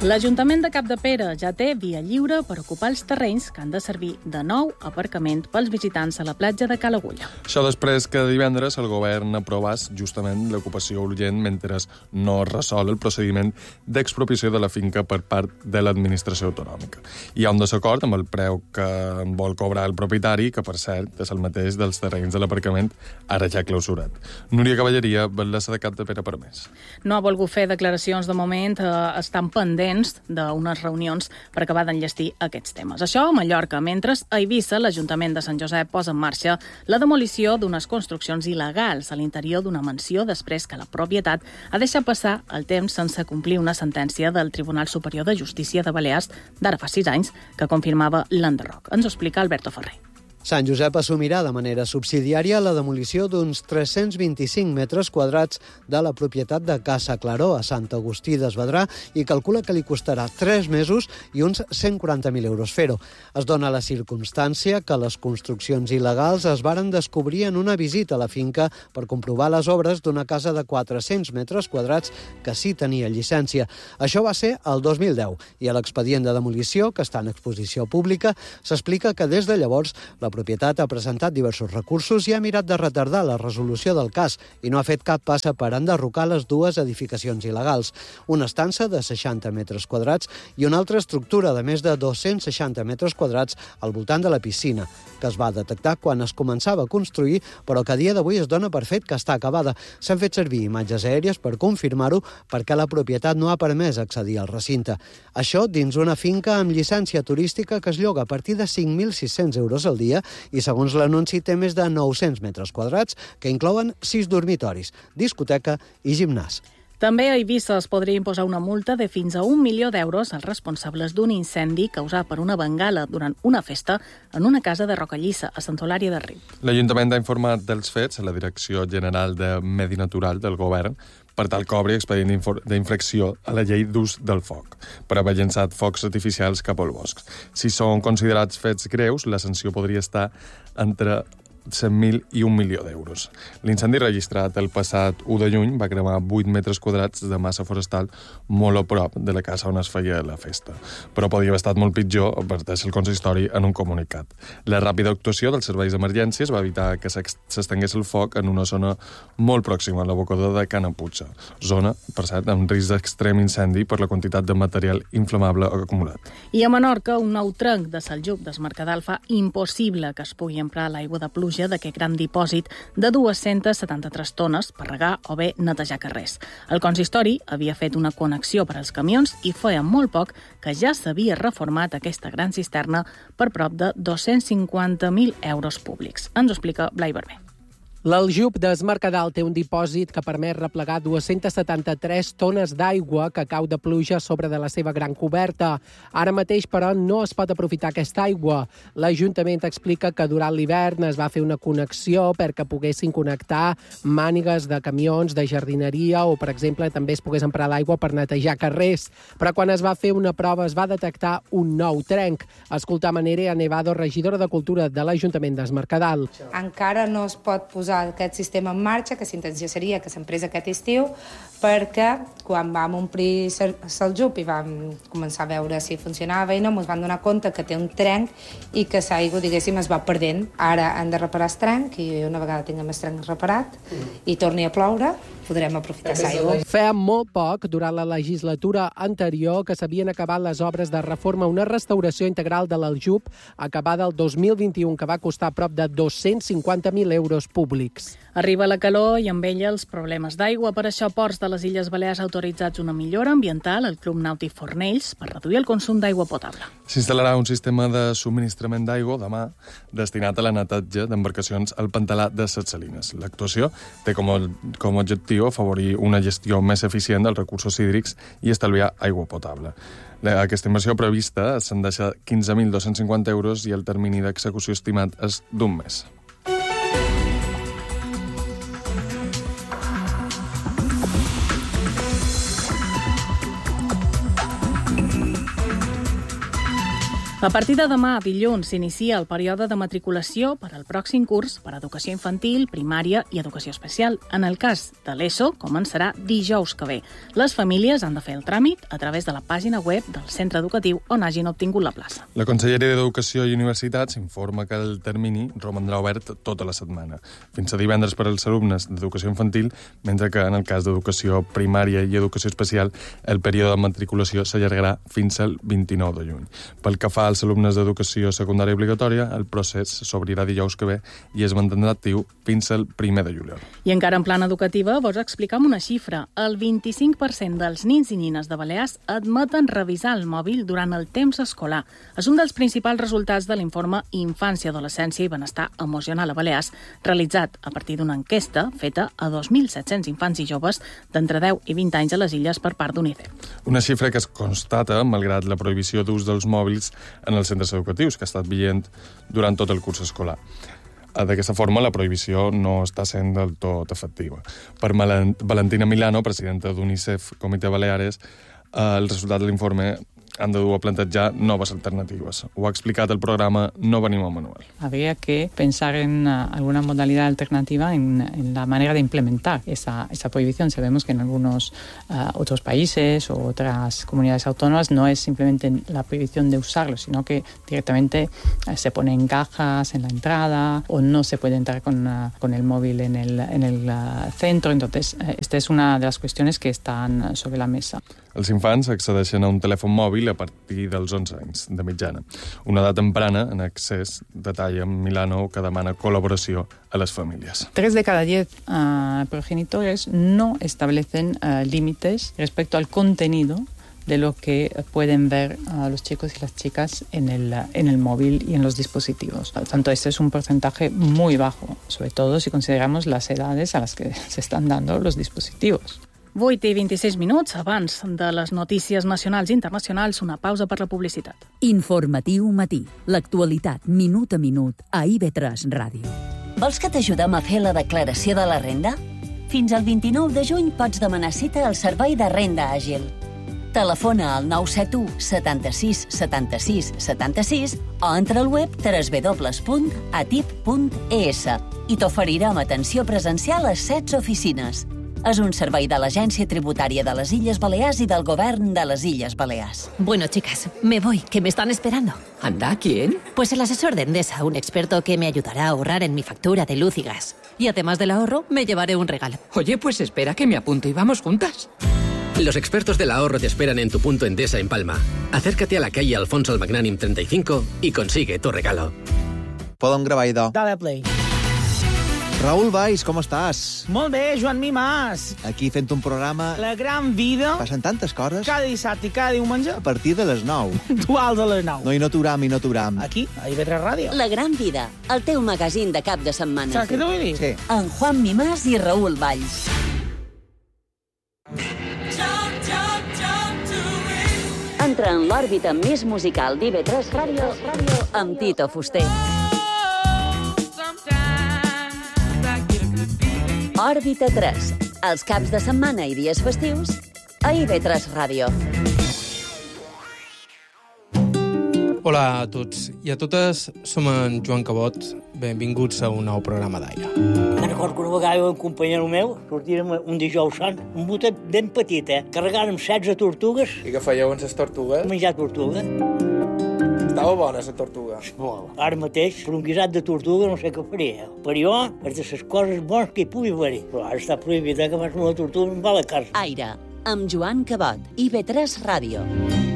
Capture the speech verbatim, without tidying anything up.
L'Ajuntament de Capdepera ja té via lliure per ocupar els terrenys que han de servir de nou aparcament pels visitants a la platja de Ca l'Agulla. Això després que divendres el govern aprovàs justament l'ocupació urgent mentre no es resol el procediment d'expropiació de la finca per part de l'administració autonòmica. Hi ha un desacord amb el preu que vol cobrar el propietari, que per cert és el mateix dels terrenys de l'aparcament ara ja clausurat. Núria Cavalleria, batlessa de Capdepera per més. No ha volgut fer declaracions de moment, eh, estan pendents d'unes reunions per acabar d'enllestir aquests temes. Això a Mallorca, mentre a Eivissa l'Ajuntament de Sant Josep posa en marxa la demolició d'unes construccions il·legals a l'interior d'una mansió després que la propietat ha deixat passar el temps sense complir una sentència del Tribunal Superior de Justícia de Balears d'ara fa sis anys que confirmava l'enderroc. Ens ho explica Alberto Ferrer. Sant Josep assumirà de manera subsidiària la demolició d'uns tres-cents vint-i-cinc metres quadrats de la propietat de Casa Claró, a Sant Agustí d'Esvedrà, i calcula que li costarà tres mesos i uns cent quaranta mil euros fer-ho. Es dona la circumstància que les construccions il·legals es varen descobrir en una visita a la finca per comprovar les obres d'una casa de quatre-cents metres quadrats que sí tenia llicència. Això va ser el dos mil deu, i a l'expedient de demolició, que està en exposició pública, s'explica que des de llavors la propietat ha presentat diversos recursos i ha mirat de retardar la resolució del cas i no ha fet cap passa per enderrocar les dues edificacions il·legals. Una estança de seixanta metres quadrats i una altra estructura de més de dos-cents seixanta metres quadrats al voltant de la piscina, que es va detectar quan es començava a construir, però que a dia d'avui es dona per fet que està acabada. S'han fet servir imatges aèries per confirmar-ho perquè la propietat no ha permès accedir al recinte. Això dins una finca amb llicència turística que es lloga a partir de cinc mil sis-cents euros al dia i, segons l'anunci, té més de nou-cents metres quadrats que inclouen sis dormitoris, discoteca i gimnàs. També a Eivissa es podria imposar una multa de fins a un milió d'euros als responsables d'un incendi causat per una bengala durant una festa en una casa de Rocallissa, a Sant Eulària de Riu. L'Ajuntament ha informat dels fets a la Direcció General de Medi Natural del Govern per tal que obri expedient d'infracció a la llei d'ús del foc, per haver llançat focs artificials cap al bosc. Si són considerats fets greus, la sanció podria estar entre cent mil i un milió d'euros. L'incendi registrat el passat u de juny va cremar vuit metres quadrats de massa forestal molt a prop de la casa on es feia la festa. Però podia haver estat molt pitjor, adverteix el consistori en un comunicat. La ràpida actuació dels serveis d'emergències va evitar que s'estengués el foc en una zona molt pròxima a l'abocador de Canaputxa, zona, per cert, amb risc d'extrem incendi per la quantitat de material inflamable acumulat. I a Menorca, un nou trenc de Saljup des Mercadal fa impossible que es pugui emprar l'aigua de pluja d'aquest gran dipòsit de dues-centes setanta-tres tones per regar o bé netejar carrers. El consistori havia fet una connexió per als camions i feia molt poc que ja s'havia reformat aquesta gran cisterna per prop de dos-cents cinquanta mil euros públics. Ens ho explica Blai Barber. L'Aljub d'Es Mercadal té un dipòsit que permet replegar dues-centes setanta-tres tones d'aigua que cau de pluja sobre de la seva gran coberta. Ara mateix, però, no es pot aprofitar aquesta aigua. L'Ajuntament explica que durant l'hivern es va fer una connexió perquè poguessin connectar mànigues de camions, de jardineria o, per exemple, també es pogués emprar l'aigua per netejar carrers. Però quan es va fer una prova es va detectar un nou trenc. Escoltar Nerea Nevado, regidora de Cultura de l'Ajuntament d'Es Mercadal. Encara no es pot posar aquest sistema en marxa, que s'intenció seria que s'emprés aquest estiu, perquè quan vam omplir Saljup i vam començar a veure si funcionava i no, ens vam donar compte que té un trenc i que l'aigua, diguéssim, es va perdent. Ara hem de reparar el trenc i una vegada tinguem el trenc reparat i torni a ploure, podrem aprofitar l'aigua. Feia molt poc, durant la legislatura anterior, que s'havien acabat les obres de reforma, una restauració integral de l'Aljub acabada el dos mil vint-i-u, que va costar prop de dos-cents cinquanta mil euros públics. Arriba la calor i amb ella els problemes d'aigua. Per això Ports de les Illes Balears ha autoritzat una millora ambiental al Club Nàutic Fornells per reduir el consum d'aigua potable. S'instal·larà un sistema de subministrament d'aigua demà destinat a la netatge d'embarcacions al Pantalà de Ses Salines. L'actuació té com a, com a objectiu afavorir una gestió més eficient dels recursos hídrics i estalviar aigua potable. Aquesta inversió prevista se'n deixa quinze mil dos-cents cinquanta euros i el termini d'execució estimat és d'un mes. A partir de demà, dilluns, s'inicia el període de matriculació per al pròxim curs per a educació infantil, primària i educació especial. En el cas de l'ESO, començarà dijous que ve. Les famílies han de fer el tràmit a través de la pàgina web del centre educatiu on hagin obtingut la plaça. La Conselleria d'Educació i Universitats informa que el termini romandrà obert tota la setmana, fins a divendres per als alumnes d'educació infantil, mentre que en el cas d'educació primària i educació especial el període de matriculació s'allargarà fins al vint-i-nou de juny. Pel que fa als alumnes d'educació secundària obligatòria, el procés s'obrirà dijous que ve i es mantindrà actiu fins al primer de juliol. I encara en plana educativa, vos explicam una xifra. El vint-i-cinc per cent dels nins i nines de Balears admeten revisar el mòbil durant el temps escolar. És un dels principals resultats de l'informe Infància, Adolescència i Benestar Emocional a Balears, realitzat a partir d'una enquesta feta a dos mil set-cents infants i joves d'entre deu i vint anys a les illes per part d'UNICEF. Una xifra que es constata malgrat la prohibició d'ús dels mòbils en els centres educatius, que ha estat vigent durant tot el curs escolar. D'aquesta forma, la prohibició no està sent del tot efectiva. Per Valentina Milano, presidenta d'UNICEF Comitè Baleares, el resultat de l'informe han de dur a plantejar noves alternatives. Ho ha explicat el programa No venim a manual. Habría que pensar en uh, alguna modalidad alternativa en, en la manera de implementar esa, esa prohibición. Sabemos que en algunos uh, otros países o otras comunidades autónomas no es simplemente la prohibición de usarlo, sino que directamente uh, se ponen cajas en la entrada o no se puede entrar con, uh, con el móvil en el, en el uh, centro. Entonces, uh, esta es una de las cuestiones que están sobre la mesa. Els infants accedeixen a un telèfon mòbil a partir dels onze anys de mitjana. Una edat temprana en accés, detalla Milano, que demana col·laboració a les famílies. Tres de cada diez uh, progenitores no establecen uh, límites respecto al contenido de lo que pueden ver uh, los chicos y las chicas en el, uh, en el móvil y en los dispositivos. Por tanto, este es un porcentaje muy bajo, sobre todo si consideramos las edades a las que se están dando los dispositivos. vuit i vint-i-sis minuts abans de les notícies nacionals i internacionals, una pausa per la publicitat. Informatiu matí. L'actualitat minut a minut a I V tres Ràdio. Vols que t'ajudem a fer la declaració de la renda? Fins al vint-i-nou de juny pots demanar cita al Servei de Renda Àgil. Telefona al nou set u setanta-sis setanta-sis setanta-sis o entra al web w w w punt atip punt e s i t'oferirem atenció presencial a setze oficines. És un servei de l'Agència Tributària de les Illes Balears i del Govern de les Illes Balears. Bueno, chicas, me voy, que me están esperando. ¿Anda? ¿Quién? Pues el asesor de Endesa, un experto que me ayudará a ahorrar en mi factura de luz y gas. Y además del ahorro, me llevaré un regalo. Oye, pues espera que me apunto y vamos juntas. Los expertos del ahorro te esperan en tu punto Endesa en Palma. Acércate a la calle Alfonso el Magnànim treinta y cinco y consigue tu regalo. Podem gravar, idò? Dale play. Raül Valls, com estàs? Molt bé, Joan Mimàs. Aquí fent un programa... La gran vida. Passen tantes coses. Cada dissabte i cada diumenge. A partir de les nou. Duals a les nou. No, i no t'uram, i no t'uram. Aquí, a I V tres Ràdio. La gran vida, el teu magazín de cap de setmana. Saps què t'ho vull dir? Sí. En Juan Mimàs i Raül Valls. Entra en l'òrbita més musical d'I V tres Ràdio amb Tito Fuster. Òrbita tres, els caps de setmana i dies festius a I V tres Ràdio. Hola a tots i a totes, som en Joan Cabot. Benvinguts a un nou programa d'Aire. Me'n recordo que una vegada un companyero meu sortirem un dijous sant, un botet ben petit, eh? Carregàrem setze tortugues. I què fèieu amb les tortugues? Menjar tortuga. Estava bona, la tortuga. Molt. Ara mateix, per un guisat de tortuga no sé què faria. Per jo, és de les coses bones que hi pugui haver-hi. Però ara està prohibit, eh, que fas una tortuga amb la casa. Aire, amb Joan Cabot, I V tres Ràdio.